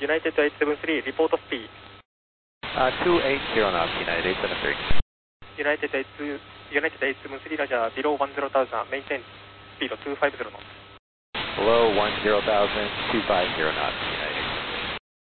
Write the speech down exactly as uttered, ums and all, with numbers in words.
United eight seven three, report speed. Uh, two eighty knots, United eight seven three. United eight, United eight seven three, Roger, below one zero thousand, maintain speed two five zero knots. Below one zero thousand, two five zero knots.